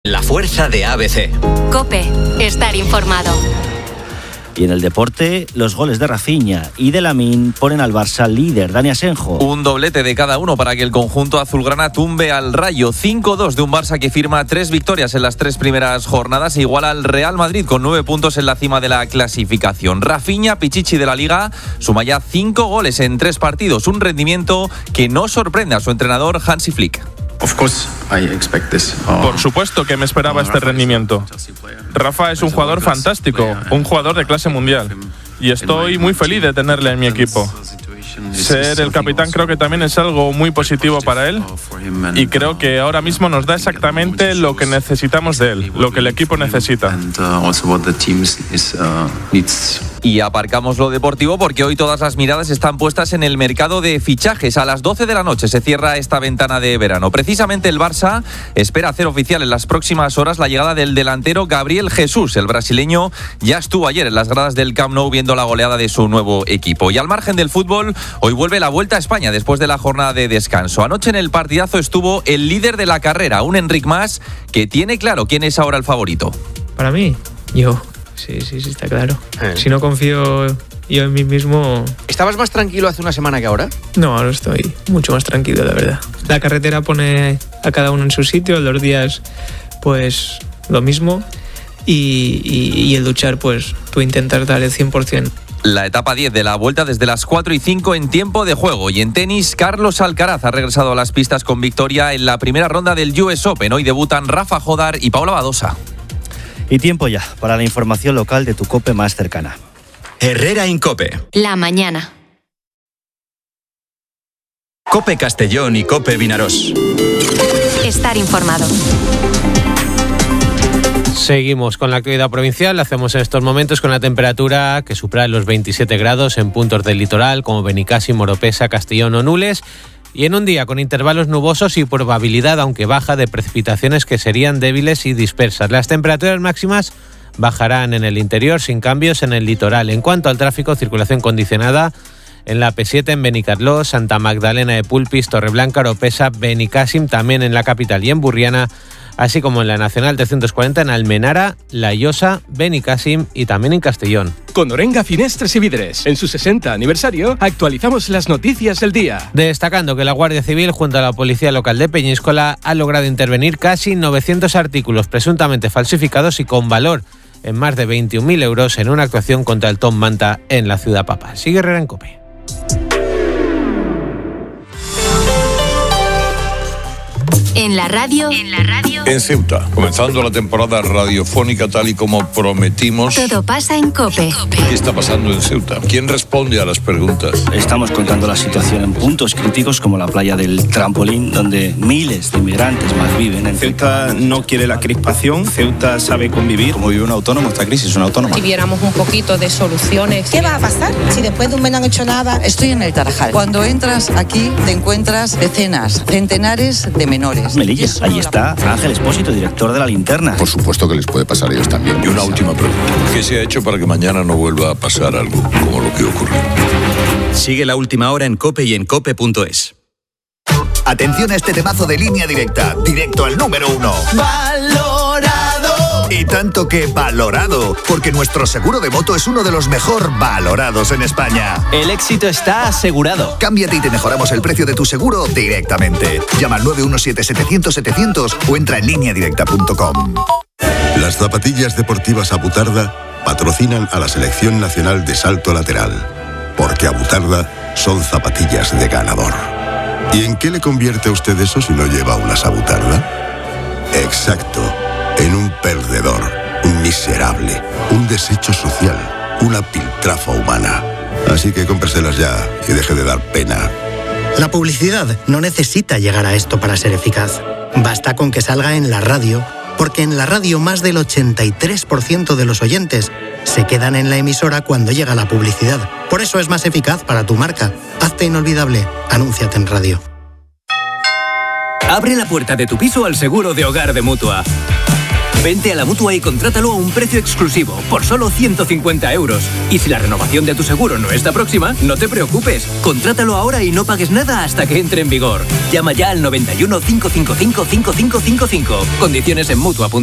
La fuerza de ABC. COPE. Estar informado. Y en el deporte, los goles de Rafinha y de Lamine ponen al Barça líder. Dani Asenjo. Un doblete de cada uno para que el conjunto azulgrana tumbe al Rayo. 5-2 de un Barça que firma 3 victorias en las 3 primeras jornadas e igual al Real Madrid con 9 puntos en la cima de la clasificación. Rafinha, pichichi de la Liga, suma ya 5 goles en 3 partidos. Un rendimiento que no sorprende a su entrenador Hansi Flick. Por supuesto que me esperaba este rendimiento. Rafa es un jugador fantástico, un jugador de clase mundial. Y estoy muy feliz de tenerle en mi equipo. Ser el capitán creo que también es algo muy positivo para él. Y creo que ahora mismo nos da exactamente lo que necesitamos de él, lo que el equipo necesita. Y aparcamos lo deportivo porque hoy todas las miradas están puestas en el mercado de fichajes. A las 12 de la noche se cierra esta ventana de verano. Precisamente el Barça espera hacer oficial en las próximas horas la llegada del delantero Gabriel Jesús. El brasileño ya estuvo ayer en las gradas del Camp Nou viendo la goleada de su nuevo equipo. Y al margen del fútbol, hoy vuelve la Vuelta a España después de la jornada de descanso. Anoche en el partidazo estuvo el líder de la carrera, un Enric Mas, que tiene claro quién es ahora el favorito. Para mí, yo. Sí, está claro. Si no confío yo en mí mismo... ¿Estabas más tranquilo hace una semana que ahora? No, ahora estoy mucho más tranquilo, la verdad. La carretera pone a cada uno en su sitio, los días, pues, lo mismo. Y el luchar, pues, tú intentar dar el 100%. La etapa 10 de la Vuelta desde las 4:05 en tiempo de juego. Y en tenis, Carlos Alcaraz ha regresado a las pistas con victoria en la primera ronda del US Open. Hoy debutan Rafa Jodar y Paula Badosa. Y tiempo ya para la información local de tu COPE más cercana. Herrera en COPE. La mañana. COPE Castellón y COPE Vinarós. Estar informado. Seguimos con la actividad provincial. Hacemos en estos momentos con la temperatura que supera los 27 grados en puntos del litoral como Benicàssim, Oropesa, Castellón o Nules. Y en un día con intervalos nubosos y probabilidad, aunque baja, de precipitaciones que serían débiles y dispersas. Las temperaturas máximas bajarán en el interior sin cambios en el litoral. En cuanto al tráfico, circulación condicionada en la P7 en Benicarló, Santa Magdalena de Pulpis, Torreblanca, Oropesa, Benicàssim, también en la capital y en Burriana, así como en la Nacional 340 en Almenara, La Llosa, Benicàssim y también en Castellón. Con Orenga Finestres y Vidres, en su 60 aniversario, actualizamos las noticias del día. Destacando que la Guardia Civil, junto a la Policía Local de Peñíscola, ha logrado intervenir casi 900 artículos presuntamente falsificados y con valor en más de 21.000 euros en una actuación contra el Tom Manta en la ciudad papal. Sigue Herrera en COPE. En la radio. En Ceuta, comenzando la temporada radiofónica tal y como prometimos. Todo pasa en COPE. ¿Qué está pasando en Ceuta? ¿Quién responde a las preguntas? Estamos contando la situación en puntos críticos como la playa del Trampolín, donde miles de inmigrantes más viven. Ceuta no quiere la crispación, Ceuta sabe convivir. Como vive un autónomo, esta crisis es una autónoma. Si viéramos un poquito de soluciones. ¿Qué va a pasar si después de un mes no han hecho nada? Estoy en el Tarajal. Cuando entras aquí te encuentras decenas, centenares de menores. Melilla, ahí está Ángel Espósito, director de La Linterna. Por supuesto que les puede pasar a ellos también. Y una última pregunta. ¿Qué se ha hecho para que mañana no vuelva a pasar algo como lo que ocurrió? Sigue La Última Hora en COPE y en COPE.es. Atención a este temazo de Línea Directa, directo al número 1. ¡Valorado! Y tanto que valorado, porque nuestro seguro de moto es uno de los mejor valorados en España. El éxito está asegurado. Cámbiate y te mejoramos el precio de tu seguro directamente. Llama al 917-700-700 o entra en lineadirecta.com. Las zapatillas deportivas Abutarda patrocinan a la Selección Nacional de Salto Lateral, porque Abutarda son zapatillas de ganador. ¿Y en qué le convierte a usted eso si no lleva unas Abutarda? Exacto, en un perdedor, un miserable, un desecho social, una piltrafa humana. Así que cómpreselas ya y deje de dar pena. La publicidad no necesita llegar a esto para ser eficaz. Basta con que salga en la radio, porque en la radio más del 83% de los oyentes se quedan en la emisora cuando llega la publicidad. Por eso es más eficaz para tu marca. Hazte inolvidable. Anúnciate en radio. Abre la puerta de tu piso al seguro de hogar de Mutua. Vente a la Mutua y contrátalo a un precio exclusivo, por solo 150 euros. Y si la renovación de tu seguro no está próxima, no te preocupes. Contrátalo ahora y no pagues nada hasta que entre en vigor. Llama ya al 91 555 5555. Condiciones en Mutua.es.